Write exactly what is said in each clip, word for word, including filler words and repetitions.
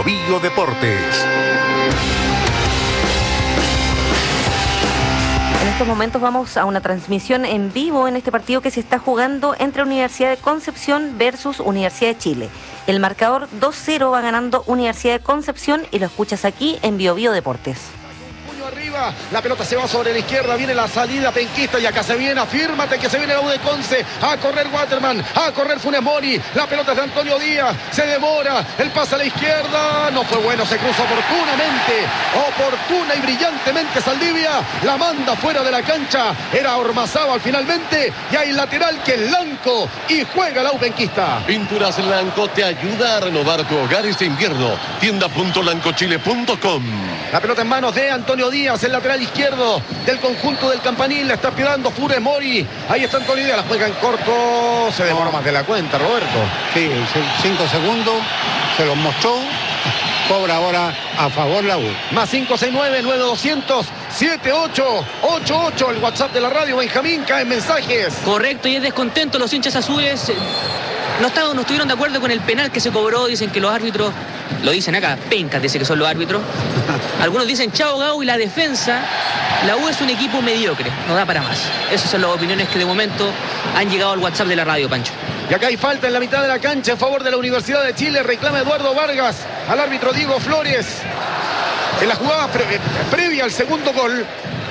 Bio Bio Deportes. En estos momentos vamos a una transmisión en vivo en este partido que se está jugando entre Universidad de Concepción versus Universidad de Chile. El marcador dos cero va ganando Universidad de Concepción y lo escuchas aquí en Bio Bio Deportes. Arriba, la pelota se va sobre la izquierda, viene la salida penquista y acá se viene, afírmate que se viene la U de Conce, a correr Waterman, a correr Funes Mori, la pelota es de Antonio Díaz, se demora, el pase a la izquierda, no fue bueno, se cruza oportunamente, oportuna y brillantemente Saldivia, la manda fuera de la cancha, era Ormazábal finalmente, y hay lateral que es Lanco, y juega la U penquista. Pinturas Lanco te ayuda a renovar tu hogar este invierno, tienda punto lancochile punto com. La pelota en manos de Antonio Díaz, el lateral izquierdo del conjunto del Campanil, la está esperando Funes Mori, ahí está Antonio Díaz, la juega en corto, se demora más de la cuenta, Roberto. Sí, cinco segundos, se los mostró, cobra ahora a favor la U. Más cinco seis nueve, nueve doscientos, siete ocho ocho ocho, el WhatsApp de la radio, Benjamín, caen mensajes. Correcto, y es descontento los hinchas azules. No, estaban, no estuvieron de acuerdo con el penal que se cobró, dicen que los árbitros, lo dicen acá, pencas, dicen que son los árbitros. Algunos dicen chao Gau y la defensa. La U es un equipo mediocre, no da para más. Esas son las opiniones que de momento han llegado al WhatsApp de la radio, Pancho. Y acá hay falta en la mitad de la cancha en favor de la Universidad de Chile, reclama Eduardo Vargas al árbitro Diego Flores. En la jugada pre previa al segundo gol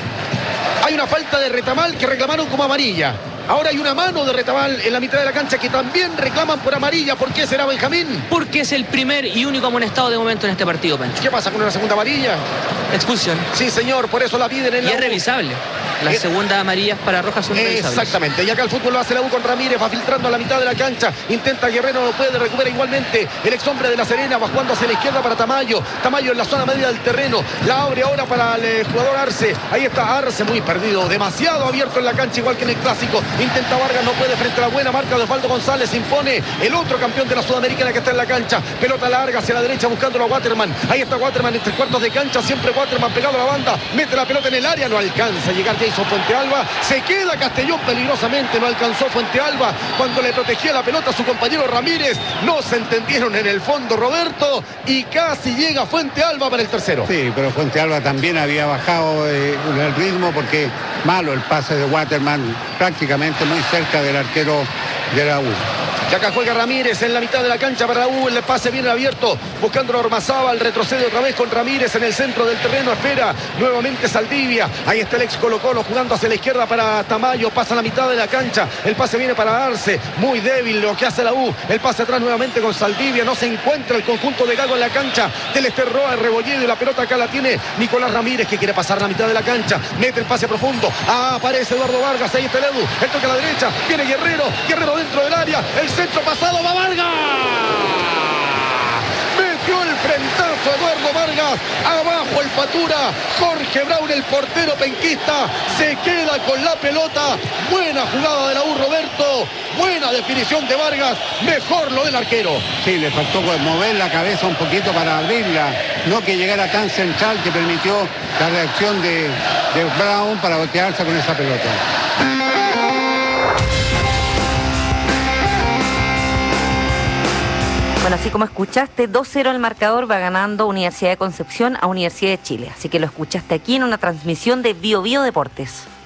hay una falta de Retamal que reclamaron como amarilla. Ahora hay una mano de Retamal en la mitad de la cancha que también reclaman por amarilla. ¿Por qué será, Benjamín? Porque es el primer y único amonestado de momento en este partido, Pancho. ¿Qué pasa con una segunda amarilla? Expulsión. Sí, señor, por eso la piden en y la es U. revisable. Las es... segundas amarillas para rojas son revisables. Exactamente. Y acá el fútbol lo hace la U con Ramírez, va filtrando a la mitad de la cancha. Intenta Guerrero, no puede, recupera igualmente. El ex hombre de La Serena va jugando hacia la izquierda para Tamayo. Tamayo en la zona media del terreno. La abre ahora para el jugador Arce. Ahí está Arce, muy perdido. Demasiado abierto en la cancha, igual que en el clásico. Intenta Vargas, no puede frente a la buena marca de Osvaldo González. Impone el otro campeón de la Sudamericana que está en la cancha. Pelota larga hacia la derecha buscándolo a Waterman. Ahí está Waterman en tres cuartos de cancha. Siempre Waterman pegado a la banda. Mete la pelota en el área. No alcanza a llegar Jason Fuentealba. Se queda Castellón peligrosamente. No alcanzó Fuentealba cuando le protegía la pelota a su compañero Ramírez. No se entendieron en el fondo, Roberto. Y casi llega Fuentealba para el tercero. Sí, pero Fuentealba también había bajado eh, el ritmo porque malo el pase de Waterman. Prácticamente muy cerca del arquero de la U. Y acá juega Ramírez en la mitad de la cancha para la U, el pase viene abierto, buscando a Ormazábal, retrocede otra vez con Ramírez en el centro del terreno, espera nuevamente Saldivia, ahí está el ex Colo Colo jugando hacia la izquierda para Tamayo, pasa a la mitad de la cancha, el pase viene para Arce, muy débil lo que hace la U, el pase atrás nuevamente con Saldivia, no se encuentra el conjunto de Gago en la cancha, del Esterroa, el Rebolledo y la pelota acá la tiene Nicolás Ramírez que quiere pasar la mitad de la cancha, mete el pase profundo, ah, aparece Eduardo Vargas, ahí está el Edu, el toque a la derecha, viene Guerrero, Guerrero dentro del área, el centro pasado, va Vargas. Metió el frentazo Eduardo Vargas. Abajo el Fatura. Jorge Brown, el portero penquista, se queda con la pelota. Buena jugada de la U, Roberto. Buena definición de Vargas. Mejor lo del arquero. Sí, le faltó mover la cabeza un poquito para abrirla. No que llegara tan central que permitió la reacción de, de Brown para voltearse con esa pelota. Bueno, así como escuchaste, dos cero el marcador, va ganando Universidad de Concepción a Universidad de Chile. Así que lo escuchaste aquí en una transmisión de Bio Bio Deportes.